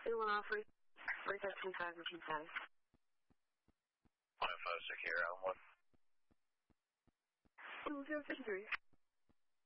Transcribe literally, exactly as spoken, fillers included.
two one off, forty-five twenty-five, repeat status. one oh five, Sierra, one. zero fifty-three.